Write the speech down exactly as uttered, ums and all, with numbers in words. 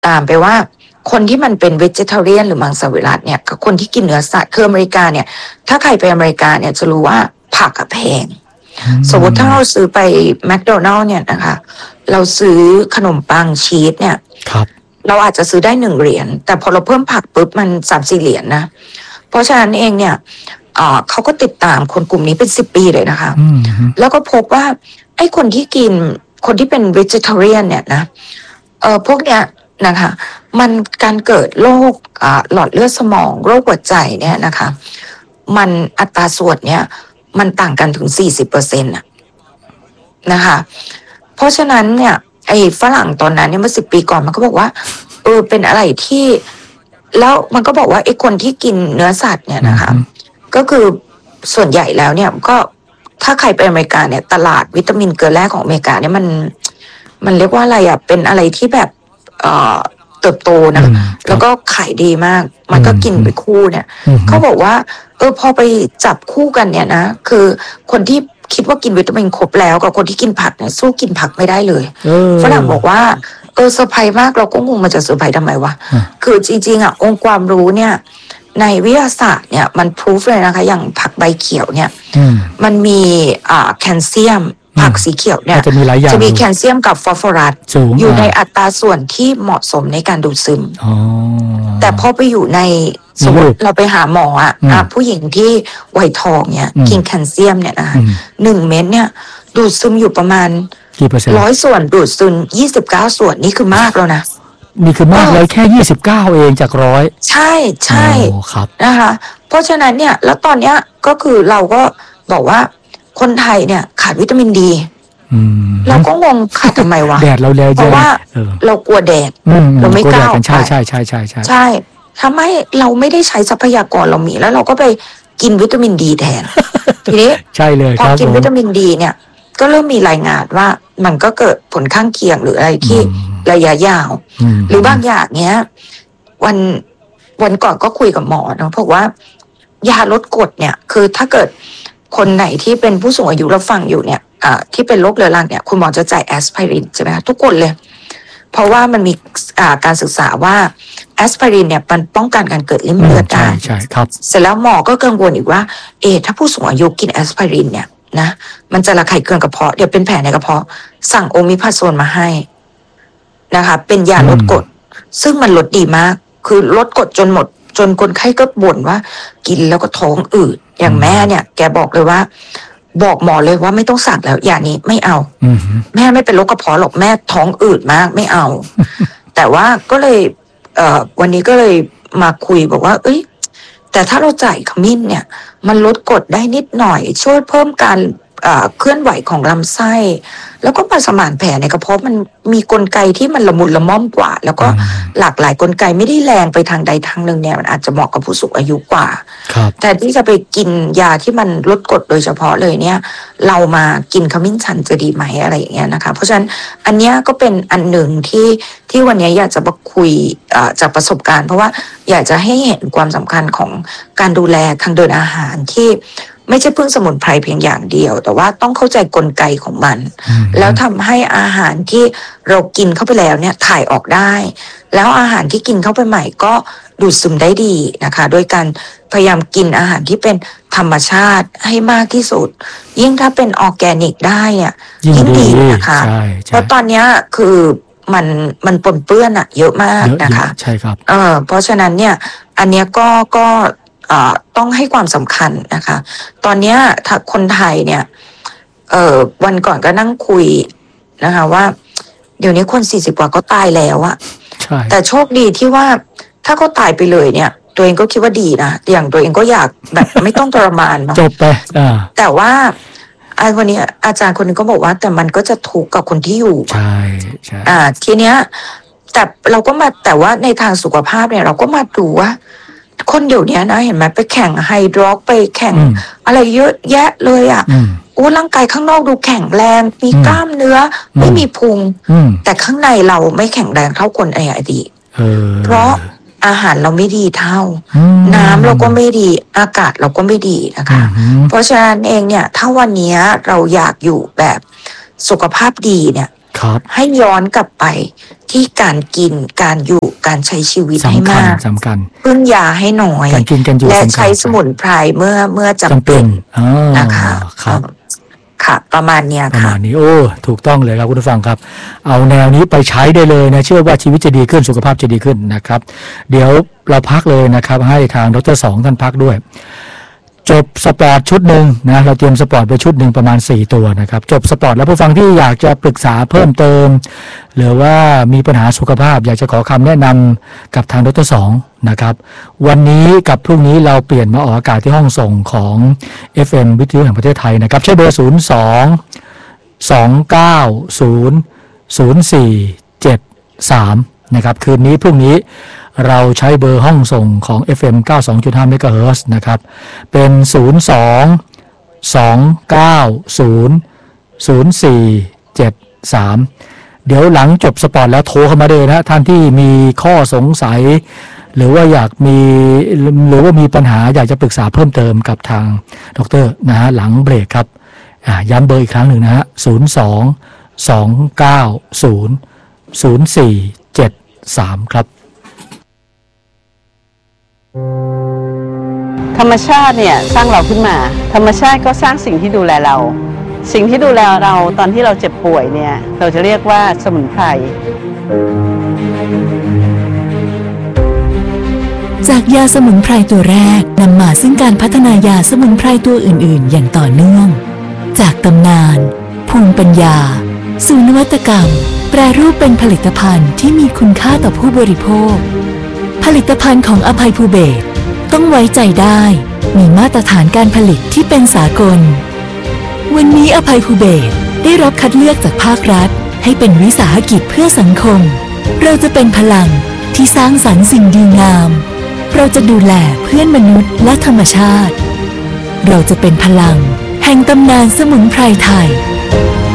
ตามไปว่าคนที่มันเป็น vegetarian หรือมังสวิรัติเนี่ยกับคนที่กินเนื้อสัตว์คืออเมริกาเนี่ยถ้าใครไปอเมริกาเนี่ยจะรู้ว่าผักอะแพงสมมติถ้าเราซื้อไปแมคโดนัลล์เนี่ยนะคะเราซื้อขนมปังชีสเนี่ยเราอาจจะซื้อได้หนึ่งเหรียญแต่พอเราเพิ่มผักปุ๊บมันสามสี่เหรียญนะเพราะฉะนั้นเองเนี่ยเขาก็ติดตามคนกลุ่มนี้เป็นสิบปีเลยนะคะแล้วก็พบว่าไอ้คนที่กินคนที่เป็น vegetarian เนี่ยนะเออพวกเนี้ยนะคะมันการเกิดโรคหลอดเลือดสมองโรคหัวใจเนี่ยนะคะมันอัตราส่วนเนี่ยมันต่างกันถึง สี่สิบเปอร์เซ็นต์ นะคะเพราะฉะนั้นเนี่ยไอ้ฝรั่งตอนนั้นเนี่ยเมื่อสิบปีก่อนมันก็บอกว่าเออเป็นอะไรที่แล้วมันก็บอกว่าไอ้คนที่กินเนื้อสัตว์เนี่ยนะคะก็คือส่วนใหญ่แล้วเนี่ยก็ถ้าใครไปอเมริกาเนี่ยตลาดวิตามินเกลือแร่ของอเมริกาเนี่ยมันมันเรียกว่าอะไรอ่ะเป็นอะไรที่แบบเอ่อเติบโตนะแล้วก็ขายดีมากมันก็กินไปคู่เนี่ยเขาบอกว่าเออพอไปจับคู่กันเนี่ยนะคือคนที่คิดว่ากินวิตามินครบแล้วกับคนที่กินผักเนี่ยสู้กินผักไม่ได้เลยฝรั่งบอกว่าเออเซอร์ไพรส์มากเราก็งงมันจะเซอร์ไพรส์ทำไมวะคือจริงๆอ่ะองค์ความรู้เนี่ยในวิทยาศาสตร์เนี่ยมันพิสูจเลยนะคะอย่างผักใบเขียวเนี่ยมันมีอ่าแคลเซียมผักสีเขียวเนี่ยจะมีจะมีแคลเซียมกับฟอสฟอรัสอยู่ในอัตราส่วนที่เหมาะสมในการดูดซึมแต่พอไปอยู่ในสมมติเราไปหาหมออ่ะผู้หญิงที่วัยทองเนี่ยกินแคลเซียมเนี่ยนะหนึ่งเม็ดเนี่ยดูดซึมอยู่ประมาณร้อยส่วนดูดซึมยี่สิบเก้าส่วนนี่คือมากแล้วนะนี่คือมากเลยแค่ยี่สิบเก้าเองจากร้อยใช่ใช่นะคะเพราะฉะนั้นเนี่ยแล้วตอนเนี้ยก็คือเราก็บอกว่าคนไทยเนี่ยขาดวิตามินดีเราก็งงขาดทำไมวะแดดเราแรงเพราะว่าเรากลัวแดดเราไม่กล้าใช่ใช่ใช่ใช่ใช่ใช่ทำให้เราไม่ได้ใช้ทรัพยากรเรามีแล้วเราก็ไปกินวิตามินดีแทนทีนี้ใช่เลยพอกินวิตามินดีเนี่ยก็เริ่มมีรายงานว่ามันก็เกิดผลข้างเคียงหรืออะไรที่ระยะยาวหรือบางอย่างเนี้ยวันวันก่อนก็คุยกับหมอเนาะบอกว่ายาลดกรดเนี่ยคือถ้าเกิดคนไหนที่เป็นผู้สูงอายุเราฟังอยู่เนี่ยอ่าที่เป็นโรคเรื้อรังเนี่ยคุณหมอจะจ่ายแอสไพรินใช่ไหมคะทุกคนเลยเพราะว่ามันมีอ่าการศึกษาว่าแอสไพรินเนี่ยมันป้องกันการเกิดริ่มเลือดได้ใช่ครับเสร็จแล้วหมอก็กังวลอีกว่าเอถ้าผู้สูงอายุกินแอสไพรินเนี่ยนะมันจะระคายเคืองกระเพาะเดี๋ยวเป็นแผลในกระเพาะสั่งโอมิพาโซนมาให้นะคะเป็นยาลดกรดซึ่งมันลดดีมากคือลดกรดจนหมดจนคนไข้ก็บ่นว่ากินแล้วก็ท้องอืดอย่างแม่เนี่ยแกบอกเลยว่าบอกหมอเลยว่าไม่ต้องสั่งแล้วยานี้ไม่เอาแม่ไม่เป็นโรคกระเพาะหรอกแม่ท้องอืดมากไม่เอา แต่ว่าก็เลยเอ่อวันนี้ก็เลยมาคุยบอกว่าเอ้ยแต่ถ้าเราจ่ายขมิ้นเนี่ยมันลดกรดได้นิดหน่อยช่วยเพิ่มการเคลื่อนไหวของลำไส้แล้วก็ประสมานแผลในกระเพาะมันมีกลไกที่มันละมุนละม่อมกว่าแล้วก็หลากหลายกลไกไม่ได้แรงไปทางใดทางหนึ่งเนี่ยมันอาจจะเหมาะกับผู้สูงอายุกว่าแต่ที่จะไปกินยาที่มันลดกรดโดยเฉพาะเลยเนี่ยเรามากินขมิ้นชันจะดีไหมอะไรอย่างเงี้ยนะคะเพราะฉะนั้นอันเนี้ยก็เป็นอันหนึ่งที่ที่วันนี้อยากจะมาคุยจากประสบการณ์เพราะว่าอยากจะให้เห็นความสำคัญของการดูแลทางเดินอาหารที่ไม่ใช่พึ่งสมุนไพรเพียงอย่างเดียวแต่ว่าต้องเข้าใจกลไกของมันแล้วทำให้อาหารที่เรากินเข้าไปแล้วเนี่ยถ่ายออกได้แล้วอาหารที่กินเข้าไปใหม่ก็ดูดซึมได้ดีนะคะโดยการพยายามกินอาหารที่เป็นธรรมชาติให้มากที่สุดยิ่งถ้าเป็นออร์แกนิกได้เนี่ยยิ่งดีนะคะเพราะตอนนี้คือมันมันปนเปื้อนอะเยอะมากนะคะใช่ครับเออเพราะฉะนั้นเนี่ยอันเนี้ยก็ก็ต้องให้ความสำคัญนะคะตอนนี้ถ้าคนไทยเนี่ยเอ่อวันก่อนก็นั่งคุยนะคะว่าเดี๋ยวนี้คนสี่สิบกว่าก็ตายแล้วอะแต่โชคดีที่ว่าถ้าเขาตายไปเลยเนี่ยตัวเองก็คิดว่าดีนะอย่างตัวเองก็อยากแบบไม่ต้องทรมานเนาะจบไปแต่ว่าไอ้คนนี้อาจารย์คนนึงก็บอกว่าแต่มันก็จะทุกข์กับคนที่อยู่ใช่ใช่อ่าทีเนี้ยแต่เราก็มาแต่ว่าในทางสุขภาพเนี่ยเราก็มาดูว่าคนเดี๋ยวนี้นะเห็นไหมไปแข่งไฮดรอกไปแข่งอะไรเยอะแยะเลยอ่ะโอ้ร่างกายข้างนอกดูแข็งแรงมีกล้ามเนื้อไม่มีพุงแต่ข้างในเราไม่แข็งแรงเท่าคนในอดีตเพราะอาหารเราไม่ดีเท่าน้ำเราก็ไม่ดีอากาศเราก็ไม่ดีนะคะเพราะฉะนั้นเองเนี่ยถ้าวันนี้เราอยากอยู่แบบสุขภาพดีเนี่ยครับให้ย้อนกลับไปที่การกินการอยู่การใช้ชีวิตให้มากสำคัญพึ่งยาให้น้อยการกินการอยู่และใช้สมุนไพรเมื่อเมื่อจำเป็นนะคะครับค่ะประมาณเนี้ยค่ะประมาณนี้โอ้ถูกต้องเลยครับคุณผู้ฟังครับเอาแนวนี้ไปใช้ได้เลยนะเชื่อว่าชีวิตจะดีขึ้นสุขภาพจะดีขึ้นนะครับเดี๋ยวเราพักเลยนะครับให้ทางดร.สองท่านพักด้วยจบสปอร์ตชุดหนึ่งนะเราเตรียมสปอร์ตไปชุดหนึ่งประมาณสี่ตัวนะครับจบสปอร์ตแล้วผู้ฟังที่อยากจะปรึกษาเพิ่มเติมหรือว่ามีปัญหาสุขภาพอยากจะขอคำแนะนำกับทางดร.สองนะครับวันนี้กับพรุ่งนี้เราเปลี่ยนมาออกอากาศที่ห้องส่งของ เอฟ เอ็ม วิทยุแห่งประเทศไทยนะครับใช้เบอร์ศูนย์ สอง สอง เก้า ศูนย์ ศูนย์ สี่ เจ็ด สามนะครับคืนนี้พรุ่งนี้เราใช้เบอร์ห้องส่งของ เอฟ เอ็ม เก้าสิบสองจุดห้า เมกะเฮิรตซ์นะครับเป็นศูนย์ สอง สอง เก้า ศูนย์ ศูนย์ สี่ เจ็ด สามเดี๋ยวหลังจบสปอร์ตแล้วโทรเข้ามาเลยนะท่านที่มีข้อสงสัยหรือว่าอยากมีหรือว่ามีปัญหาอยากจะปรึกษาเพิ่มเติมกับทางดร.นะฮะหลังเบรกครับย้ำเบอร์อีกครั้งหนึ่งนะฮะศูนย์ สอง สอง เก้า ศูนย์ ศูนย์ สี่ เจ็ด สามครับธรรมชาติเนี่ยสร้างเราขึ้นมาธรรมชาติก็สร้างสิ่งที่ดูแลเราสิ่งที่ดูแลเราตอนที่เราเจ็บป่วยเนี่ยเราจะเรียกว่าสมุนไพรจากยาสมุนไพรตัวแรกนำมาซึ่งการพัฒนายาสมุนไพรตัวอื่นๆอย่างต่อเนื่องจากตำนานภูมิปัญญาสู่นวัตกรรมแปรรูปเป็นผลิตภัณฑ์ที่มีคุณค่าต่อผู้บริโภคผลิตภัณฑ์ของอภัยภูเบศรต้องไว้ใจได้มีมาตรฐานการผลิตที่เป็นสากลวันนี้อภัยภูเบศรได้รับคัดเลือกจากภาครัฐให้เป็นวิสาหกิจเพื่อสังคมเราจะเป็นพลังที่สร้างสรรค์สิ่งดีงามเราจะดูแลเพื่อนมนุษย์และธรรมชาติเราจะเป็นพลังแห่งตำนานสมุนไพรไทย